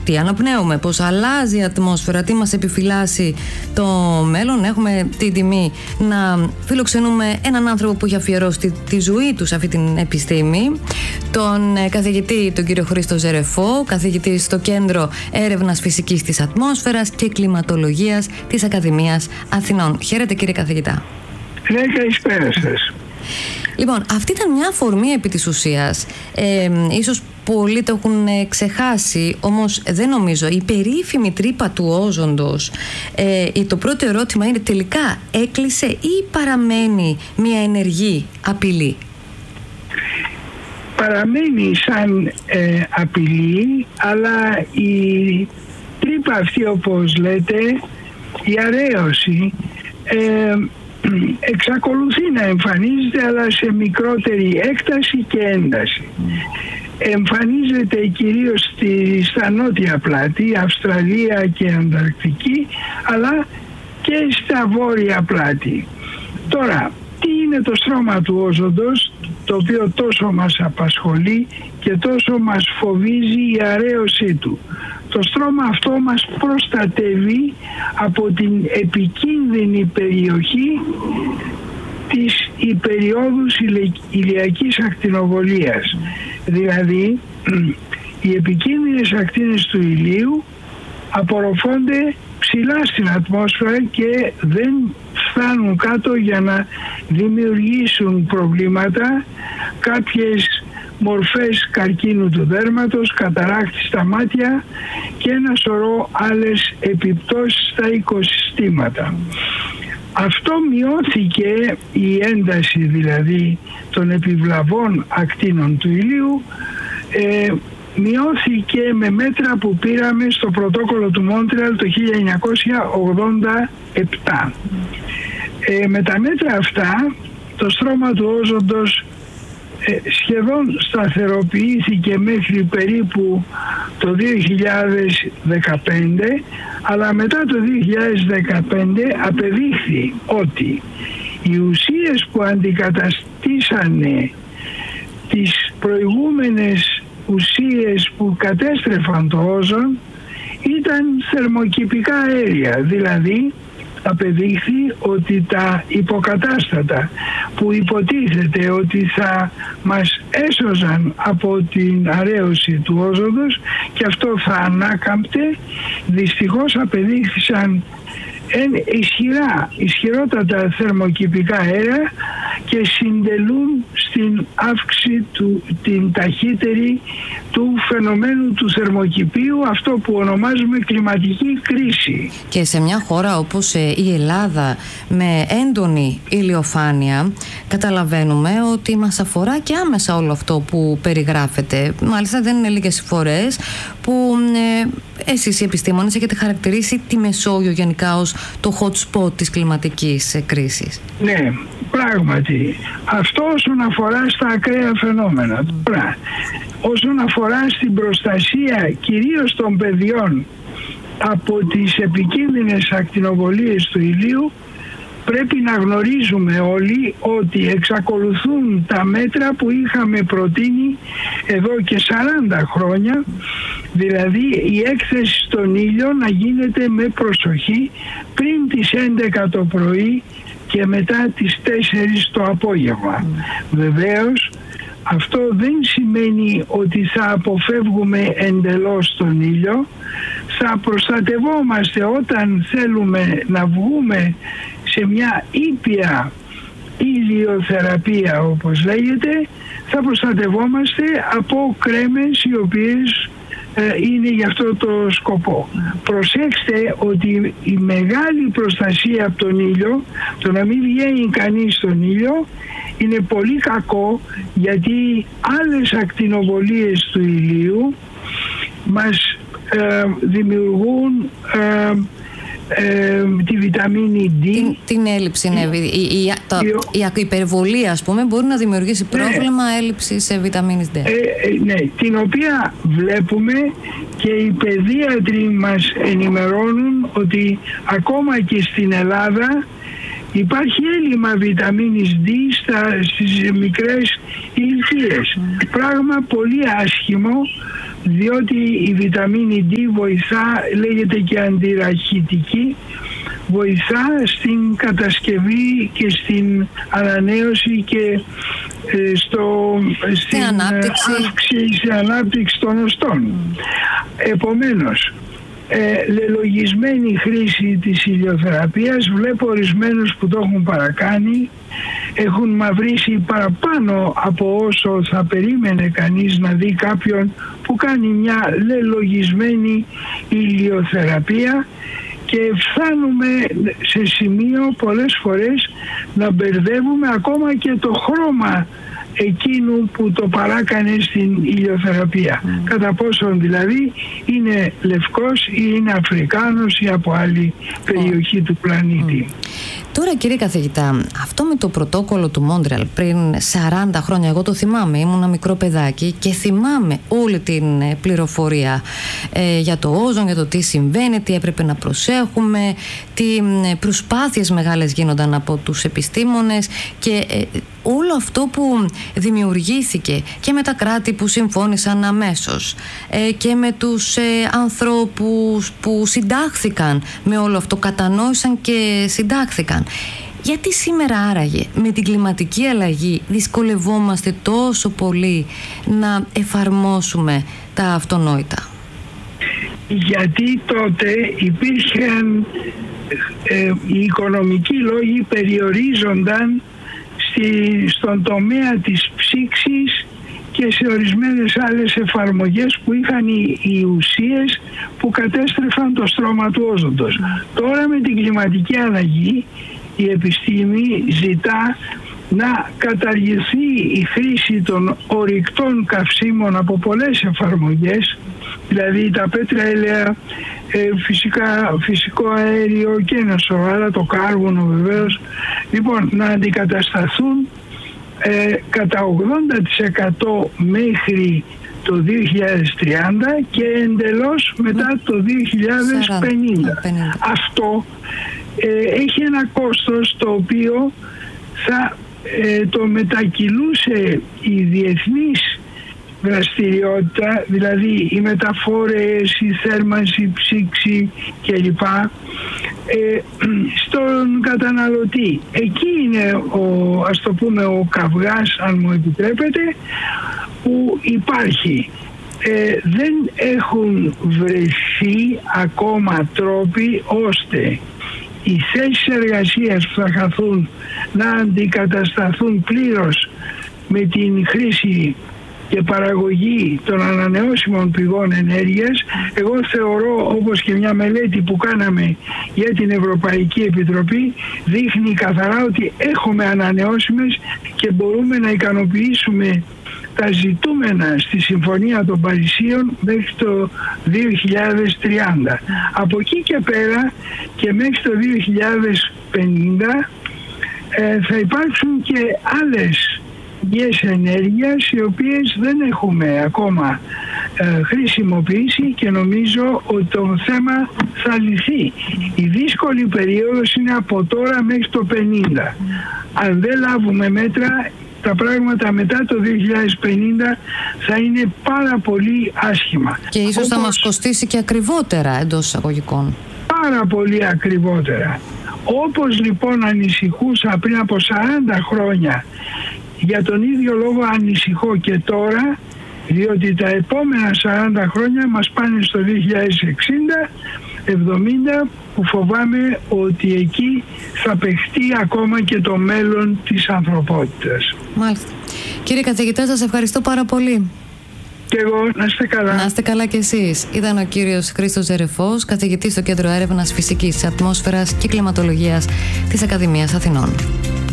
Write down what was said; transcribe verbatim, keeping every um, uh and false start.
τι αναπνέουμε, πώς αλλάζει η ατμόσφαιρα, τι μας επιφυλάσσει το μέλλον. Έχουμε την τιμή να φιλοξενούμε έναν άνθρωπο που έχει αφιερώσει τη, τη ζωή του σε αυτή την επιστήμη, τον καθηγητή τον κύριο Χρήστο Ζερεφό, καθηγητή στο Κέντρο Έρευνας Φυσικής της Ατμόσφαιρας και Κλιματολογίας της Ακαδημίας Αθηνών. Χαίρετε κύριε καθηγητά. Ναι, καλησπέρα σας. Λοιπόν, αυτή ήταν μια αφορμή επί της ουσίας. Ε, ίσως πολλοί το έχουν ξεχάσει, όμως δεν νομίζω. Η περίφημη τρύπα του όζοντος, ε, το πρώτο ερώτημα είναι τελικά έκλεισε ή παραμένει μια ενεργή απειλή? Παραμένει σαν ε, απειλή, αλλά η τρύπα αυτή, όπως λέτε, η αρέωση, ε, εξακολουθεί να εμφανίζεται, αλλά σε μικρότερη έκταση και ένταση. Εμφανίζεται κυρίως στη, στα νότια πλάτη, Αυστραλία και Ανταρκτική, αλλά και στα βόρεια πλάτη. Τώρα, τι είναι το στρώμα του όζοντος, το οποίο τόσο μας απασχολεί και τόσο μας φοβίζει η αρέωσή του? Το στρώμα αυτό μας προστατεύει από την επικίνδυνη περιοχή της υπεριόδους ηλιακής ακτινοβολίας. Δηλαδή, οι επικίνδυνες ακτίνες του ηλίου απορροφώνται ψηλά στην ατμόσφαιρα και δεν φτάνουν κάτω για να δημιουργήσουν προβλήματα, κάποιες μορφές καρκίνου του δέρματος, καταράκτη στα μάτια και ένα σωρό άλλες επιπτώσεις στα οικοσυστήματα. Αυτό μειώθηκε, η ένταση δηλαδή των επιβλαβών ακτίνων του ηλίου, ε, μειώθηκε με μέτρα που πήραμε στο πρωτόκολλο του Μόντρεαλ το χίλια εννιακόσια ογδόντα επτά. Ε, με τα μέτρα αυτά το στρώμα του όζοντος ε, σχεδόν σταθεροποιήθηκε μέχρι περίπου το δύο χιλιάδες δεκαπέντε, αλλά μετά το δύο χιλιάδες δεκαπέντε απεδείχθη ότι οι ουσίες που αντικαταστήσανε τις προηγούμενες ουσίες που κατέστρεφαν το όζον ήταν θερμοκηπικά αέρια, δηλαδή απεδείχθη ότι τα υποκατάστατα που υποτίθεται ότι θα μας έσωζαν από την αρέωση του όζοντος και αυτό θα ανάκαμπτε, δυστυχώς απεδείχθησαν ισχυρά, ισχυρότατα θερμοκηπικά αέρια και συντελούν στην αύξηση του, την ταχύτερη του φαινομένου του θερμοκηπίου, αυτό που ονομάζουμε κλιματική κρίση. Και σε μια χώρα όπως η Ελλάδα με έντονη ηλιοφάνεια, καταλαβαίνουμε ότι μας αφορά και άμεσα όλο αυτό που περιγράφεται. Μάλιστα δεν είναι λίγες φορές που ε, εσείς οι επιστήμονες έχετε χαρακτηρίσει τη Μεσόγειο γενικά ως το hot spot της κλιματικής κρίσης. Ναι, πράγματι. Αυτό όσον αφορά στα ακραία φαινόμενα. Τώρα, όσον αφορά στην προστασία κυρίως των παιδιών από τις επικίνδυνες ακτινοβολίες του ηλίου, πρέπει να γνωρίζουμε όλοι ότι εξακολουθούν τα μέτρα που είχαμε προτείνει εδώ και σαράντα χρόνια, δηλαδή η έκθεση στον ήλιο να γίνεται με προσοχή πριν τις έντεκα το πρωί και μετά τις τέσσερις το απόγευμα. Βεβαίως αυτό δεν σημαίνει ότι θα αποφεύγουμε εντελώς τον ήλιο, θα προστατευόμαστε όταν θέλουμε να βγούμε σε μια ήπια ηλιοθεραπεία όπως λέγεται, θα προστατευόμαστε από κρέμες οι οποίες ε, είναι για αυτό το σκοπό. Προσέξτε ότι η μεγάλη προστασία από τον ήλιο, το να μην βγαίνει κανείς στον ήλιο, είναι πολύ κακό, γιατί άλλες ακτινοβολίες του ηλίου μας ε, δημιουργούν ε, Ε, τη βιταμίνη D. Την, την έλλειψη, ναι. Η, η, η, το, η, η υπερβολή, ας πούμε, μπορεί να δημιουργήσει πρόβλημα ναι. έλλειψης βιταμίνης D. Ε, ε, ναι, την οποία βλέπουμε και οι παιδίατροι μας ενημερώνουν ότι ακόμα και στην Ελλάδα υπάρχει έλλειμμα βιταμίνης D στα, στις μικρές ηλικίες. Mm. Πράγμα πολύ άσχημο, διότι η βιταμίνη D βοηθά, λέγεται και αντιραχητική, βοηθά στην κατασκευή και στην ανανέωση και ε, στο, στην ανάπτυξη. αύξηση, στην ανάπτυξη των οστών. Mm. Επομένως, ε, λελογισμένη χρήση της ηλιοθεραπείας, βλέπω ορισμένους που το έχουν παρακάνει, έχουν μαυρίσει παραπάνω από όσο θα περίμενε κανείς να δει κάποιον που κάνει μια λελογισμένη ηλιοθεραπεία, και φτάνουμε σε σημείο πολλές φορές να μπερδεύουμε ακόμα και το χρώμα εκείνου που το παράκανε στην ηλιοθεραπεία. Mm. Κατά πόσον δηλαδή είναι λευκός ή είναι Αφρικάνος ή από άλλη περιοχή mm. του πλανήτη. Mm. Τώρα, κύριε καθηγητά, αυτό με το πρωτόκολλο του Μόντρεαλ πριν σαράντα χρόνια, εγώ το θυμάμαι, ήμουν ένα μικρό παιδάκι και θυμάμαι όλη την πληροφορία ε, για το όζον, για το τι συμβαίνει, τι έπρεπε να προσέχουμε, τι προσπάθειες μεγάλες γίνονταν από τους επιστήμονες και ε, όλο αυτό που δημιουργήθηκε και με τα κράτη που συμφώνησαν αμέσως ε, και με τους ε, ανθρώπους που συντάχθηκαν με όλο αυτό, κατανόησαν και συντάχθηκαν. Γιατί σήμερα άραγε με την κλιματική αλλαγή δυσκολευόμαστε τόσο πολύ να εφαρμόσουμε τα αυτονόητα? Γιατί τότε υπήρχαν ε, οι οικονομικοί λόγοι περιορίζονταν στη, στον τομέα της ψήξης και σε ορισμένες άλλες εφαρμογές που είχαν οι, οι ουσίες που κατέστρεφαν το στρώμα του όζοντος. Τώρα με την κλιματική αλλαγή η επιστήμη ζητά να καταργηθεί η χρήση των ορυκτών καυσίμων από πολλές εφαρμογές, δηλαδή τα πέτρα έλαια, ε, φυσικά, φυσικό αέριο και ένα σοβαρά, το κάρβονο βεβαίως, λοιπόν να αντικατασταθούν ε, κατά ογδόντα τοις εκατό μέχρι το δύο χιλιάδες τριάντα και εντελώς μετά το δύο χιλιάδες πενήντα. Αυτό ε, έχει ένα κόστος το οποίο θα ε, το μετακυλούσε η διεθνής δραστηριότητα, δηλαδή οι μεταφόρες, η θέρμανση, η ψήξη κλπ. Ε, στον καταναλωτή. Εκεί είναι ο, ας το πούμε, ο καυγάς, αν μου επιτρέπετε, που υπάρχει. Ε, δεν έχουν βρεθεί ακόμα τρόποι ώστε οι θέσεις εργασίας που θα χαθούν να αντικατασταθούν πλήρως με την χρήση και παραγωγή των ανανεώσιμων πηγών ενέργειας. Εγώ θεωρώ, όπως και μια μελέτη που κάναμε για την Ευρωπαϊκή Επιτροπή δείχνει καθαρά ότι έχουμε ανανεώσιμες και μπορούμε να ικανοποιήσουμε τα ζητούμενα στη Συμφωνία των Παρισίων μέχρι το δύο χιλιάδες τριάντα. Από εκεί και πέρα και μέχρι το δύο χιλιάδες πενήντα ε, θα υπάρξουν και άλλες πηγές ενέργειας οι οποίες δεν έχουμε ακόμα ε, χρησιμοποιήσει και νομίζω ότι το θέμα θα λυθεί. Η δύσκολη περίοδος είναι από τώρα μέχρι το πενήντα. Αν δεν λάβουμε μέτρα, τα πράγματα μετά το δύο χιλιάδες πενήντα θα είναι πάρα πολύ άσχημα. Και ίσως Όπως... θα μας κοστίσει και ακριβότερα εντός εισαγωγικών. Πάρα πολύ ακριβότερα. Όπως λοιπόν ανησυχούσα πριν από σαράντα χρόνια, για τον ίδιο λόγο ανησυχώ και τώρα, διότι τα επόμενα σαράντα χρόνια μας πάνε στο δύο χιλιάδες εξήντα εβδομήντα, που φοβάμαι ότι εκεί θα παιχτεί ακόμα και το μέλλον της ανθρωπότητας. Μάλιστα. Κύριε καθηγητά, σας ευχαριστώ πάρα πολύ. Και εγώ, να είστε καλά. Να είστε καλά κι εσείς. Ήταν ο κύριος Χρήστος Ζερεφός, καθηγητής στο Κέντρο Έρευνας Φυσικής Ατμόσφαιρας και Κλιματολογίας της Ακαδημίας Αθηνών.